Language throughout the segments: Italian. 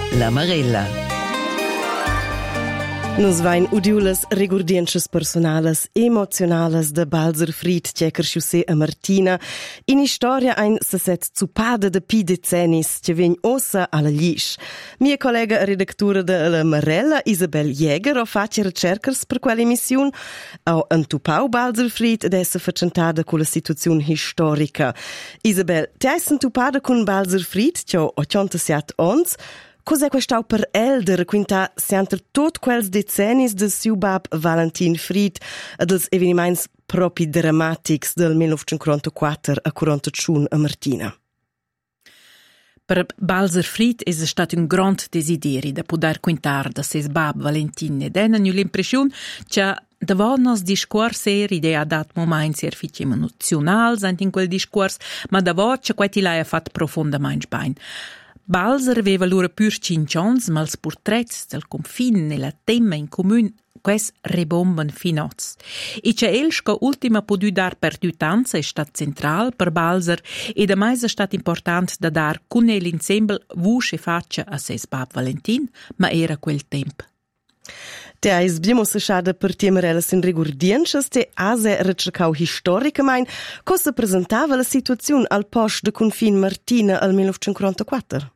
La Marella. Nos vain udiulas regurdienches personales, emotionales de Balzer Fried, tjeker José a Martina. In historia ein sesset zupada de pi decennis, che vegn ossa alla lisch. Mia collega redaktura de La Marella, Isabel Jäger, ho fatto ricercas per quell'emissione, ho antupau Balzer Fried ed essa facentada con la situazione historica. Isabel, ti hai antupada con Balzer Fried, che ho 87 ons. Cos'è quest'au per el de raquintar sianter tot quels decennis de siu bab Valentin Fried ed els eveniments propi dramatics del 1944 a 41 a Martina? Per Balzer Fried è stato un grande desideri da poter quintar da ses bab Valentin ed hanno l'impressione che davant nos discors idea dat moments ficem emozionals in quel discors, ma davant che queti l'ha fatto profondamente bene. Balzer aveva loro pur 5 ans, ma els portrets del confine e la tema in comune quest rebomben finots. E che el sco ultima podu dar per dutanza è stat central per Balzer e da mais è stat important da dar con el insieme vuce faccia a ses bab Valentin, ma era quel tempo. Te ais bimo sesciada per tiemerelas in regurdienches, te ase recercau historicamein, cosa presentava la situazione al post de confin Martina al 1944?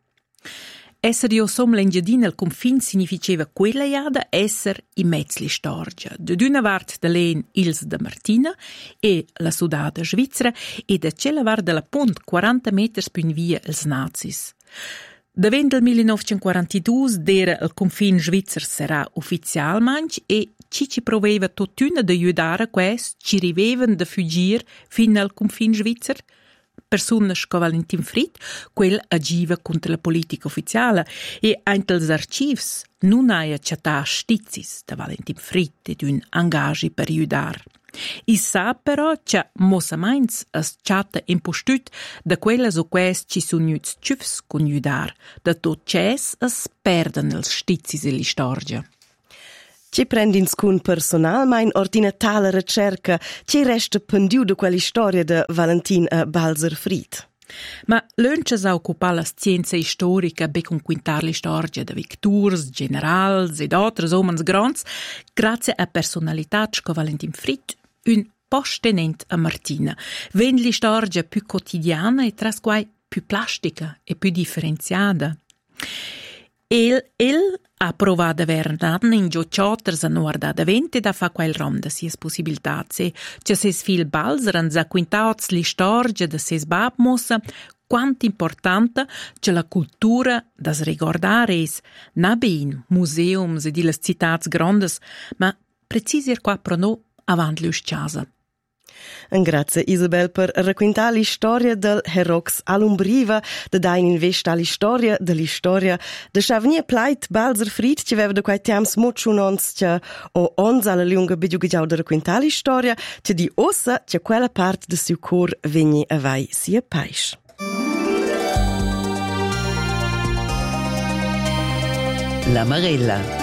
Esser io som l'engiadina al confin significava quella iada esser in mezzo l'istorgia. D'una part de len ils de Martina e la sudata svizzera e da cella part de la pont 40 meters più in via els nazis. Davent del 1942 d'era il confin svizzer sarà ufficialmente e ci proveva totuna de aiutare quest ci rivevan de fuggir fin al confin svizzer. Personas come Valentin Fried, quel agiva contro la politica ufficiale e anche els archivs non hai accettato stizis da Valentin Fried ed un engaggi per aiutare. I sa però che mossaments es chatta impostut da quelles o quest ci sono nuts ciufs con aiutare, da tot ces es perden els stizis e l'istorgia. Ci prendi scun personal, ma in ordine tale ricerca, ci resta pendiu de quell'istoria de Valentin a Balzer Fried. Ma l'önce sa occupa la scienza storica be con quintar l'istoria de victurs, generals ed altres omens grands, grazie a personalitats co Valentin Fried, un postenent a Martina. Ven l'istoria più quotidiana e tras quai più plastica e più differenziata. El ha provato a vernarne in giocatters a nuorda da vente da fa quel rom da sies possibilitats. Che ses fil Balzer han sa quintauz l'istoria de ses bab mossa quant importante che la cultura das ricordare es na ben museums ed illes citats grandes, ma precisir qua pro no avant l'usciasa. Grazie Isabel per raccontare la storia del Herox all'Umbriva, da dain invest alla storia dell'istoria de Chavnia Pleit Balzer Fried, che aveva da quei temps mochunons che o ons alla lunga bidugiau da raccontare la storia, che di ossa che quella parte del suo cor vegni avai sia pais. La Marella.